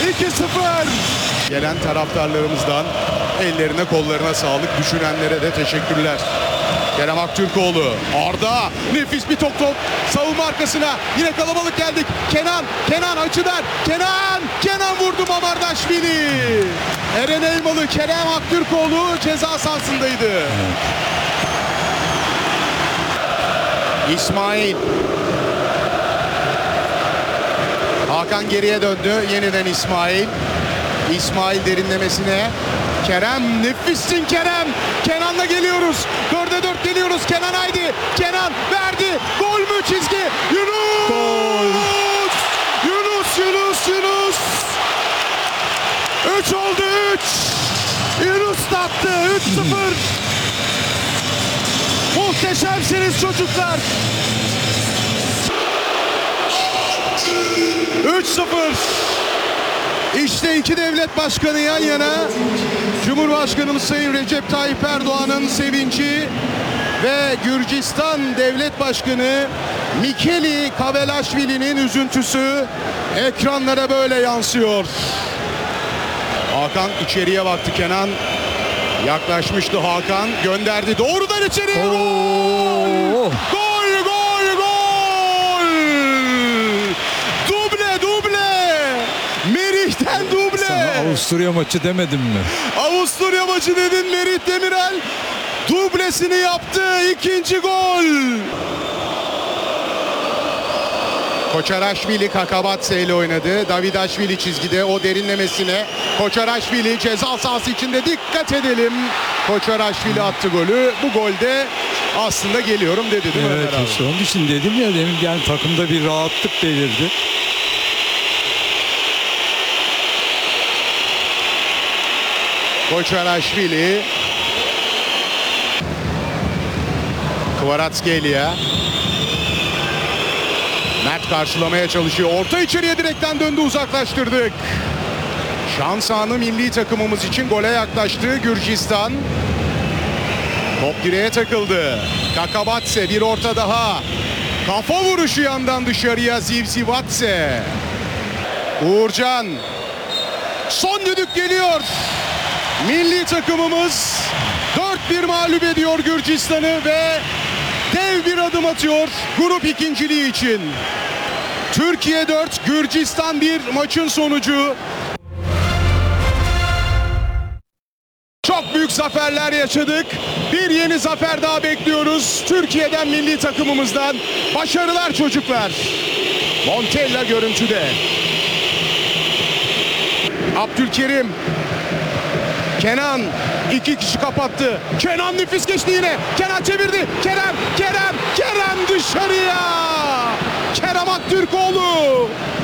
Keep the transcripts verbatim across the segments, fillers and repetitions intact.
iki sıfır. Gelen taraftarlarımızdan ellerine kollarına sağlık, düşünenlere de teşekkürler. Kerem Aktürkoğlu, Arda, nefis bir top top, savunma arkasına, yine kalabalık geldik. Kenan, Kenan açıdan, Kenan, Kenan vurdu Mamardaşvili. Eren Elmalı, Kerem Aktürkoğlu ceza sahasındaydı. Evet. İsmail. Hakan geriye döndü, yeniden İsmail. İsmail derinlemesine. Kerem, nefissin Kerem. Kenan'la geliyoruz. Dörde dört geliyoruz. Kenan haydi. Kenan verdi. Gol mü çizgi? Yunus! Gol! Yunus, Yunus, Yunus! Üç oldu, üç! Yunus da attı. Üç sıfır. Muhteşemsiniz çocuklar. Üç sıfır. İşte iki devlet başkanı yan yana. Cumhurbaşkanımız Sayın Recep Tayyip Erdoğan'ın sevinci ve Gürcistan Devlet Başkanı Mikeli Kavelaşvili'nin üzüntüsü ekranlara böyle yansıyor. Hakan içeriye baktı, Kenan yaklaşmıştı, Hakan gönderdi doğrudan içeriye. Gol! Gol, gol, gol! Duble, duble! Merih'ten duble! Sana Avusturya maçı demedim mi? Avusturya maçı dedin, Merih Demirel dublesini yaptı, ikinci gol! Koçaraşvili Kakabatse ile oynadı. Davidaşvili çizgide, o derinlemesine. Koçaraşvili ceza sahası içinde, dikkat edelim. Koçaraşvili attı golü. Bu golde aslında geliyorum dedi değil mi? Evet, işte onun için dedim ya demin, yani takımda bir rahatlık belirdi. Koçaraşvili. Kvaratskhelia. Mert karşılamaya çalışıyor. Orta içeriye direkten döndü, uzaklaştırdık. Şans anı milli takımımız için, gole yaklaştı Gürcistan. Top direğe takıldı. Kakabatse, bir orta daha. Kafa vuruşu yandan dışarıya, Zivzivatse. Uğurcan. Son düdük geliyor. Milli takımımız dört bir mağlup ediyor Gürcistan'ı ve dev bir adım atıyor grup ikinciliği için. Türkiye dört, Gürcistan bir maçın sonucu. Çok büyük zaferler yaşadık. Bir yeni zafer daha bekliyoruz Türkiye'den, milli takımımızdan. Başarılar çocuklar. Montella görüntüde. Abdülkerim. Kenan iki kişi kapattı. Kenan nefis geçti yine. Kenan çevirdi. Kerem, Kerem, Kerem dışarıya. Kerem Aktürkoğlu.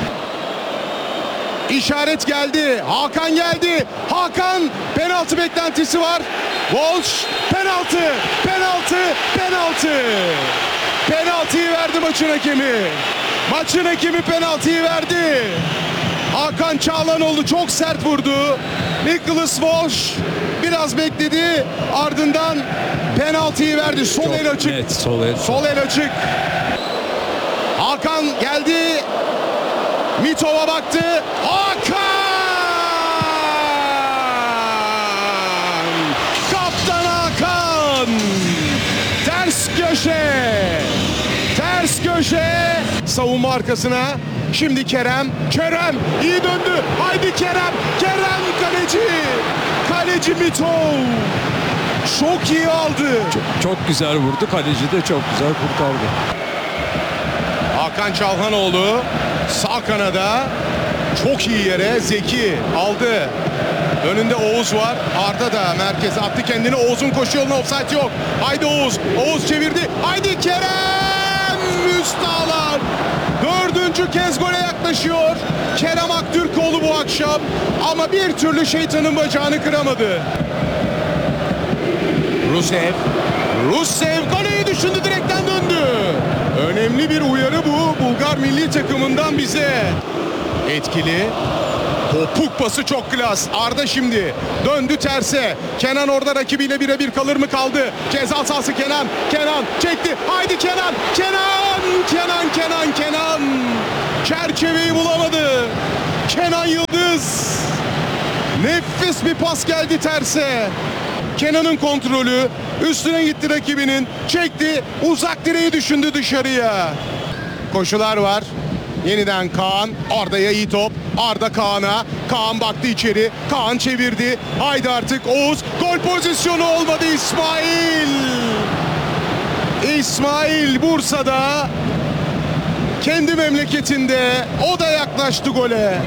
İşaret geldi. Hakan geldi. Hakan, penaltı beklentisi var. Walsh, penaltı, penaltı, penaltı. Penaltıyı verdi maçın hakemi. Maçın hakemi penaltıyı verdi. Hakan Çağlanoğlu çok sert vurdu. Nicholas Walsh biraz bekledi. Ardından penaltıyı verdi. Sol Çok el açık. net, sol el. Sol el açık. Hakan geldi. Mitov'a baktı. Hakan! Kaptan Hakan! Ters köşe! Ters köşe! Savunma arkasına. Şimdi Kerem. Kerem iyi döndü. Haydi Kerem. Kerem kaleci. Kaleci Mitov. Çok iyi aldı. Çok, çok güzel vurdu. Kaleci de çok güzel kurtardı. Hakan Çalhanoğlu sağ kanada, çok iyi yere, Zeki aldı. Önünde Oğuz var. Arda da merkeze attı kendini. Oğuz'un koşu yoluna, offside yok. Haydi Oğuz. Oğuz çevirdi. Haydi Kerem. Üst ağlar. Dördüncü kez gole yaklaşıyor Kerem Aktürkoğlu bu akşam. Ama bir türlü şeytanın bacağını kıramadı. Rusev. Rusev goleyi düşündü, direkten döndü. Önemli bir uyarı bu Bulgar milli takımından bize. Etkili. Topuk pası çok klas. Arda şimdi döndü terse. Kenan orada rakibiyle birebir kalır mı, kaldı. Ceza sahası Kenan. Kenan çekti. Haydi Kenan. Kenan. Kenan. Kenan. Kenan. Çerçeveyi bulamadı. Kenan Yıldız. Yıldız. Nefis bir pas geldi terse. Kenan'ın kontrolü. Üstüne gitti rakibinin. Çekti. Uzak direği düşündü dışarıya. Koşular var. Yeniden Kaan. Arda'ya iyi top. Arda Kaan'a. Kaan baktı içeri. Kaan çevirdi. Haydi artık Oğuz. Gol pozisyonu olmadı İsmail. İsmail Bursa'da. Kendi memleketinde. O da yaklaştı gole.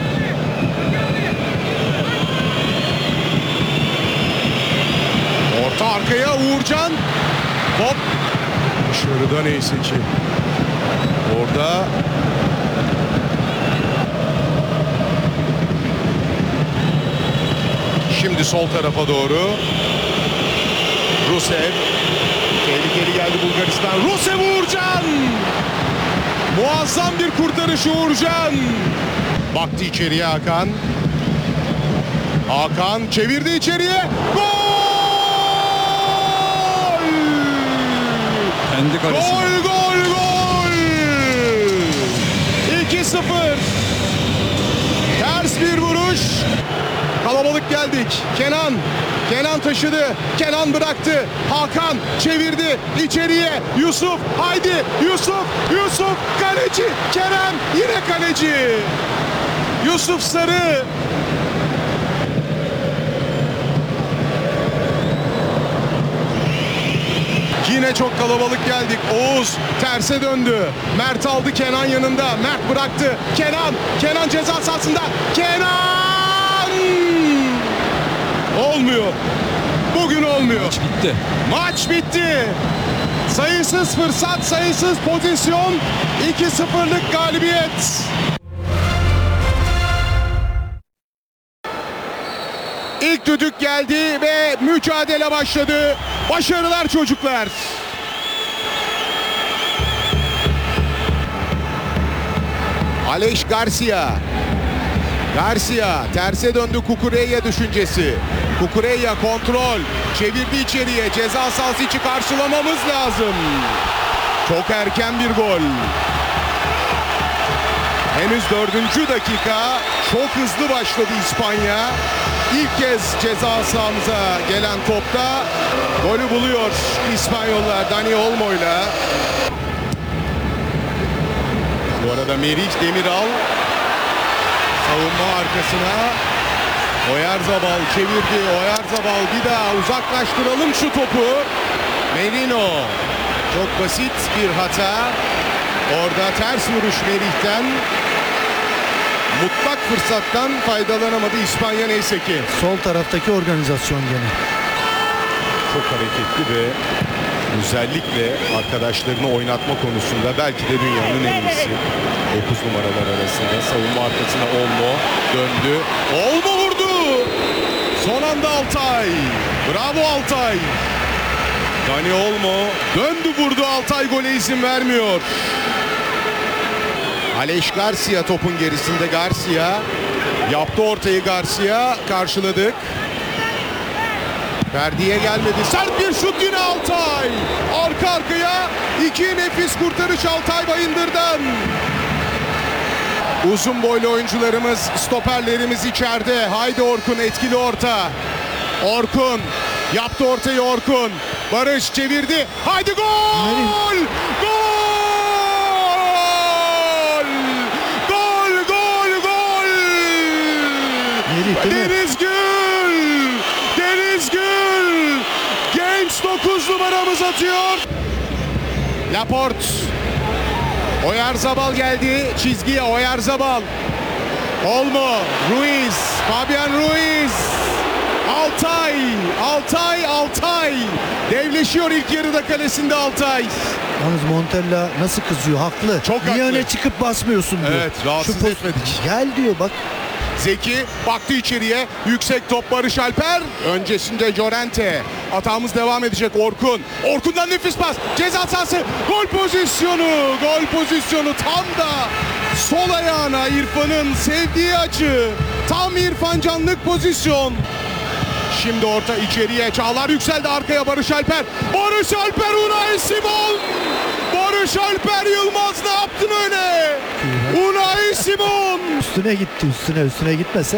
Orta arkaya Uğurcan. Hop. Dışarıda neyse ki. Orada şimdi sol tarafa doğru Rusev. Tehlikeli geldi Bulgaristan. Rusev Uğurcan. Muazzam bir kurtarış Uğurcan. Baktı içeriye Hakan. Hakan çevirdi içeriye. Gol! Kendi kalesi. Gol gol gol! iki sıfır. Ters bir vuruş. Kalabalık geldik. Kenan. Kenan taşıdı. Kenan bıraktı. Hakan çevirdi. İçeriye. Yusuf. Haydi. Yusuf. Yusuf. Kaleci. Kerem. Yine kaleci. Yusuf Sarı. Yine çok kalabalık geldik. Oğuz terse döndü. Mert aldı Kenan yanında. Mert bıraktı. Kenan. Kenan ceza sahasında. Kenan! Olmuyor. Bugün olmuyor. Maç bitti. Maç bitti. Sayısız fırsat, sayısız pozisyon. iki sıfırlık galibiyet. İlk düdük geldi ve mücadele başladı. Başarılar çocuklar. Aleix Garcia. Garcia terse döndü Kukureya düşüncesi. Kukureya kontrol. Çevirdi içeriye. Ceza sahası içi karşılamamız lazım. Çok erken bir gol. Henüz dördüncü dakika. Çok hızlı başladı İspanya. İlk kez ceza sahamıza gelen topta golü buluyor İspanyollar Dani Olmo'yla. Bu arada Meriç Demiral savunma arkasına. Oyarzabal çevirdi. Oyarzabal bir daha uzaklaştıralım şu topu. Merino. Çok basit bir hata. Orada ters vuruş Merih'ten. Mutlak fırsattan faydalanamadı İspanya neyse ki. Sol taraftaki organizasyon gene. Çok hareketli ve özellikle arkadaşlarını oynatma konusunda belki de dünyanın en iyisi. dokuz numaralar arasında savunma arkasına Olmo döndü. Olmo vurdu. Son anda Altay. Bravo Altay. Dani Olmo döndü vurdu. Altay gole izin vermiyor. Aleix Garcia topun gerisinde. Garcia yaptı ortayı. Garcia karşıladık. Ferdi'ye gelmedi. Sert bir şut yine Altay. Arka arkaya iki nefis kurtarış Altay Bayındır'dan. Uzun boylu oyuncularımız, stoperlerimiz içeride. Haydi Orkun etkili orta. Orkun yaptı ortayı Orkun. Barış çevirdi. Haydi gol! Gol! Gol! Gol! Gol! Merih değil mi? Deniz Gül! Deniz Gül! Genç dokuz numaramız atıyor. Laporte. Oyarzabal geldi çizgiye. Oyarzabal. Olmo. Ruiz. Fabian Ruiz. Altay. Altay. Altay. Devleşiyor ilk yarıda kalesinde Altay. Yalnız Montella nasıl kızıyor? Haklı. Çok Niye haklı. öne çıkıp basmıyorsun diyor. Evet, rahatsız Şu poz- etmedik. Gel diyor bak. Zeki baktı içeriye. Yüksek top Barış Alper. Öncesinde Llorente. Atağımız devam edecek Orkun. Orkun'dan nefis pas. Ceza sahası. Gol pozisyonu. Gol pozisyonu tam da sol ayağına İrfan'ın sevdiği açı. Tam İrfan Canlık pozisyon. Şimdi orta içeriye. Çağlar yükseldi arkaya Barış Alper. Barış Alper Unai Simon. Barış Alper Yılmaz ne yaptın öyle? Unai Simon. Üstüne gitti üstüne üstüne gitmese